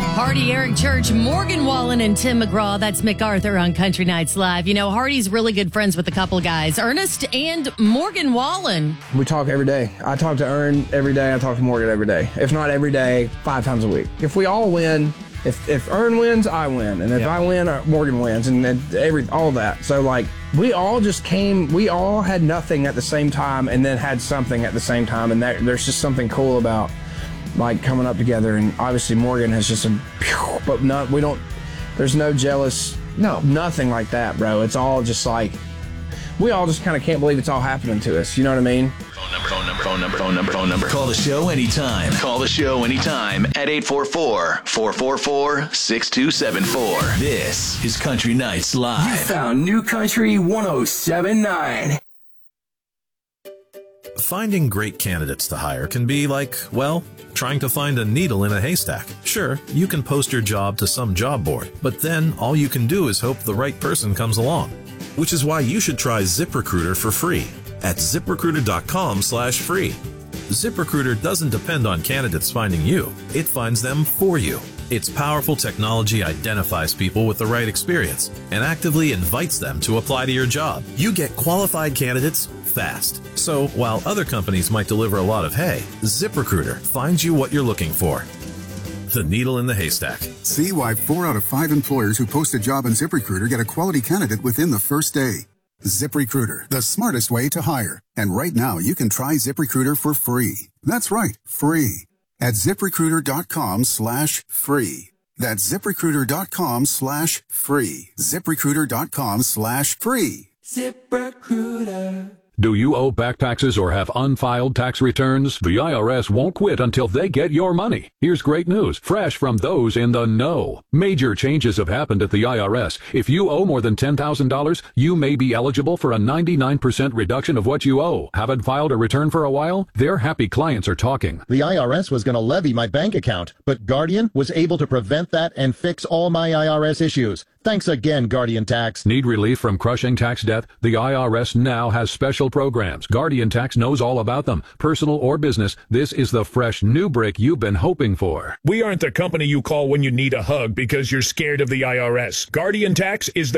Hardy, Eric Church, Morgan Wallen, and Tim McGraw. That's MacArthur on Country Nights Live. You know, Hardy's really good friends with a couple of guys, Ernest and Morgan Wallen. We talk every day. I talk to Ern every day. I talk to Morgan every day. If not every day, 5 times a week. If we all win, if Ern wins, I win. And if I win, Morgan wins. And all that. So, like, we all just we all had nothing at the same time and then had something at the same time. And there's just something cool about, like, coming up together. And obviously Morgan has just there's no jealous, nothing like that, bro. It's all just like, we all just kind of can't believe it's all happening to us. You know what I mean? Phone number. Call the show anytime. At 844-444-6274. This is Country Nights Live. You found New Country 107.9. Finding great candidates to hire can be like, well, trying to find a needle in a haystack. Sure, you can post your job to some job board, but then all you can do is hope the right person comes along. Which is why you should try ZipRecruiter for free at ZipRecruiter.com/free. ZipRecruiter doesn't depend on candidates finding you. It finds them for you. Its powerful technology identifies people with the right experience and actively invites them to apply to your job. You get qualified candidates fast. So while other companies might deliver a lot of hay, ZipRecruiter finds you what you're looking for. The needle in the haystack. See why 4 out of 5 employers who post a job on ZipRecruiter get a quality candidate within the first day. ZipRecruiter, the smartest way to hire. And right now, you can try ZipRecruiter for free. That's right, free. At ZipRecruiter.com/free. That's ZipRecruiter.com/free. ZipRecruiter.com/free. ZipRecruiter. Do you owe back taxes or have unfiled tax returns? The IRS won't quit until they get your money. Here's great news, fresh from those in the know. Major changes have happened at the IRS. If you owe more than $10,000, you may be eligible for a 99% reduction of what you owe. Haven't filed a return for a while? Their happy clients are talking. The IRS was going to levy my bank account, but Guardian was able to prevent that and fix all my IRS issues. Thanks again, Guardian Tax. Need relief from crushing tax debt? The IRS now has special programs. Guardian Tax knows all about them. Personal or business, this is the fresh new break you've been hoping for. We aren't the company you call when you need a hug because you're scared of the IRS. Guardian Tax is the